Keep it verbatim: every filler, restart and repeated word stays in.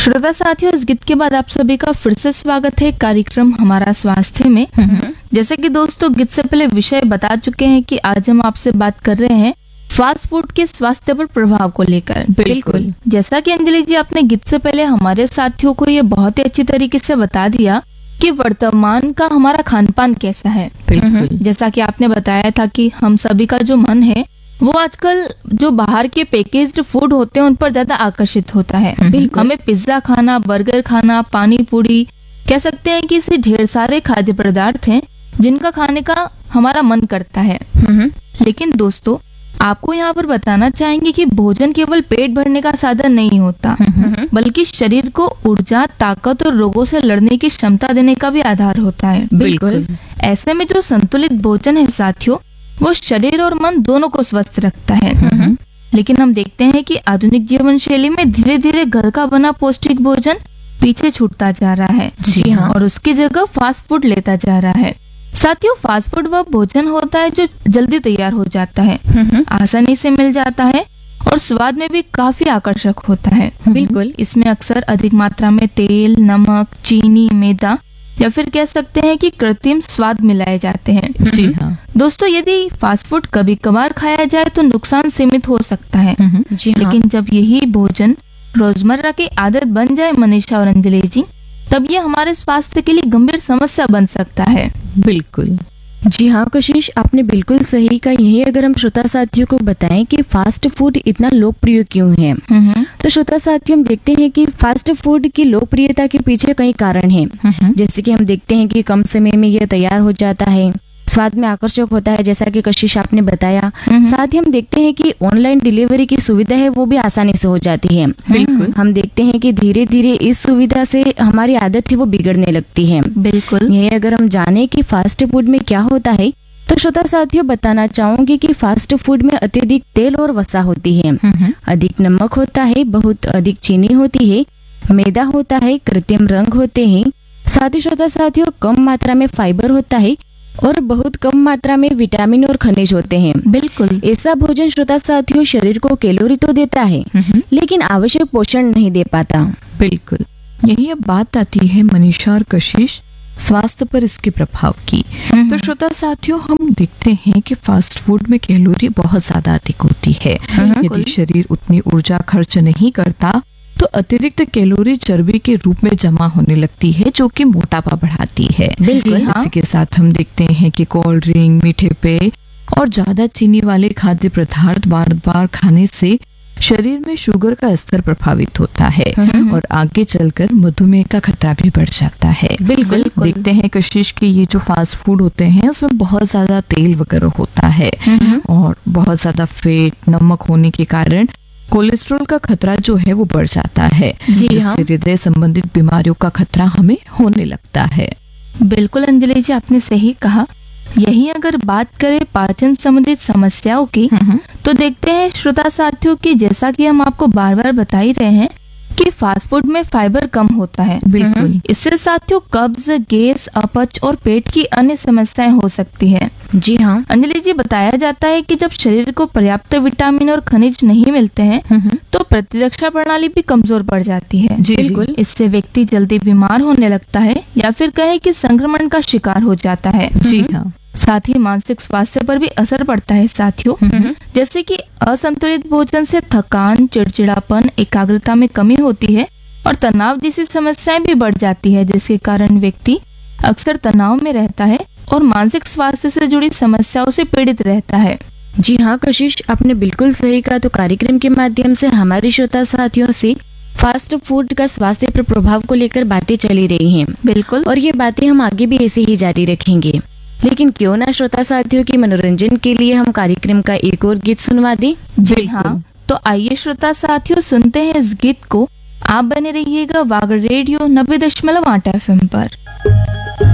श्रोता साथियों, इस गीत के बाद आप सभी का फिर से स्वागत है कार्यक्रम हमारा स्वास्थ्य में। जैसे कि दोस्तों गीत से पहले विषय बता चुके हैं कि आज हम आपसे बात कर रहे हैं फास्ट फूड के स्वास्थ्य पर प्रभाव को लेकर। बिल्कुल। जैसा कि अंजलि जी आपने गीत से पहले हमारे साथियों को ये बहुत ही अच्छी तरीके से बता दिया कि वर्तमान का हमारा खान पान कैसा है। बिल्कुल। जैसा कि आपने बताया था कि हम सभी का जो मन है वो आजकल जो बाहर के पैकेज्ड फूड होते हैं उन पर ज्यादा आकर्षित होता है। हमें पिज्जा खाना, बर्गर खाना, पानी पूरी, कह सकते हैं कि इसे ढेर सारे खाद्य पदार्थ हैं जिनका खाने का हमारा मन करता है। लेकिन दोस्तों, आपको यहाँ पर बताना चाहेंगे कि भोजन केवल पेट भरने का साधन नहीं होता, बल्कि शरीर को ऊर्जा, ताकत और रोगों से लड़ने की क्षमता देने का भी आधार होता है। बिल्कुल। ऐसे में जो संतुलित भोजन है साथियों, वो शरीर और मन दोनों को स्वस्थ रखता है। लेकिन हम देखते हैं कि आधुनिक जीवन शैली में धीरे धीरे घर का बना पौष्टिक भोजन पीछे छूटता जा रहा है। जी हाँ। और उसकी जगह फास्ट फूड लेता जा रहा है। साथियों, फास्ट फूड वह भोजन होता है जो जल्दी तैयार हो जाता है, आसानी से मिल जाता है और स्वाद में भी काफी आकर्षक होता है। बिल्कुल। इसमें अक्सर अधिक मात्रा में तेल, नमक, चीनी, मैदा या फिर कह सकते हैं कि कृत्रिम स्वाद मिलाए जाते हैं। जी हाँ। दोस्तों, यदि फास्ट फूड कभी कभार खाया जाए तो नुकसान सीमित हो सकता है। जी हाँ। लेकिन जब यही भोजन रोजमर्रा की आदत बन जाए मनीषा और अंजलि जी, तब ये हमारे स्वास्थ्य के लिए गंभीर समस्या बन सकता है। बिल्कुल। जी हाँ कशिश, आपने बिल्कुल सही कहा। यही अगर हम श्रोता साथियों को बताएं कि फास्ट फूड इतना लोकप्रिय क्यों है, तो श्रोता साथियों हम देखते हैं कि फास्ट फूड की लोकप्रियता के पीछे कई कारण हैं। जैसे कि हम देखते हैं कि कम समय में यह तैयार हो जाता है, स्वाद में आकर्षक होता है, जैसा कि कशिश आपने बताया। साथ ही हम देखते हैं कि ऑनलाइन डिलीवरी की सुविधा है वो भी आसानी से हो जाती है। बिल्कुल। हम देखते हैं कि धीरे धीरे इस सुविधा से हमारी आदत है वो बिगड़ने लगती है। बिल्कुल। ये अगर हम जाने कि फास्ट फूड में क्या होता है, तो श्रोता साथियों बताना चाहूंगी कि फास्ट फूड में अत्यधिक तेल और वसा होती है, अधिक नमक होता है, बहुत अधिक चीनी होती है, मैदा होता है, कृत्रिम रंग होते हैं। साथ ही श्रोता साथियों कम मात्रा में फाइबर होता है और बहुत कम मात्रा में विटामिन और खनिज होते हैं। बिल्कुल। ऐसा भोजन श्रोता साथियों शरीर को कैलोरी तो देता है, लेकिन आवश्यक पोषण नहीं दे पाता। बिल्कुल। यही अब बात आती है मनीषा और कशिश स्वास्थ्य पर इसके प्रभाव की। तो श्रोता साथियों, हम देखते हैं कि फास्ट फूड में कैलोरी बहुत ज्यादा अधिक होती है। यदि शरीर उतनी ऊर्जा खर्च नहीं करता तो अतिरिक्त कैलोरी चर्बी के रूप में जमा होने लगती है, जो कि मोटापा बढ़ाती है। बिल्कुल। इसी के साथ हम देखते हैं कि कोल्ड ड्रिंक, मीठे पेय और ज्यादा चीनी वाले खाद्य पदार्थ बार बार खाने से शरीर में शुगर का स्तर प्रभावित होता है और आगे चलकर मधुमेह का खतरा भी बढ़ जाता है। बिल्कुल। देखते हैं कशिश कि ये जो फास्ट फूड होते हैं उसमें बहुत ज्यादा तेल वगैरह होता है और बहुत ज्यादा फैट, नमक होने के कारण कोलेस्ट्रॉल का खतरा जो है वो बढ़ जाता है, जिससे हृदय संबंधित बीमारियों का खतरा हमें होने लगता है। बिल्कुल अंजलि जी, आपने सही कहा। यही अगर बात करें पाचन संबंधित समस्याओं की, तो देखते हैं श्रोता साथियों की, जैसा कि हम आपको बार बार बता ही रहे हैं कि फास्ट फूड में फाइबर कम होता है। बिल्कुल। इससे साथियों कब्ज, गैस, अपच और पेट की अन्य समस्याएं हो सकती है। जी हाँ। अंजलि जी, बताया जाता है कि जब शरीर को पर्याप्त विटामिन और खनिज नहीं मिलते हैं तो प्रतिरक्षा प्रणाली भी कमजोर पड़ जाती है। जी, बिल्कुल। इससे व्यक्ति जल्दी बीमार होने लगता है या फिर कहे कि संक्रमण का शिकार हो जाता है। जी हाँ। साथ ही मानसिक स्वास्थ्य पर भी असर पड़ता है साथियों, जैसे कि असंतुलित भोजन से थकान, चिड़चिड़ापन, एकाग्रता में कमी होती है और तनाव जैसी समस्याएं भी बढ़ जाती है, जिसके कारण व्यक्ति अक्सर तनाव में रहता है और मानसिक स्वास्थ्य से जुड़ी समस्याओं से पीड़ित रहता है। जी हाँ कशिश, आपने बिल्कुल सही कहा। तो कार्यक्रम के माध्यम से हमारे श्रोता साथियों से फास्ट फूड का स्वास्थ्य पर प्रभाव को लेकर बातें चली रही हैं। बिल्कुल। और ये बातें हम आगे भी ऐसे ही जारी रखेंगे। लेकिन क्यों ना श्रोता साथियों के मनोरंजन के लिए हम कार्यक्रम का एक और गीत सुनवा दें। जी हाँ, तो आइए श्रोता साथियों सुनते हैं इस गीत को। आप बने रहिएगा वागड़ रेडियो नब्बे दशमलव आठ एफ एम पर।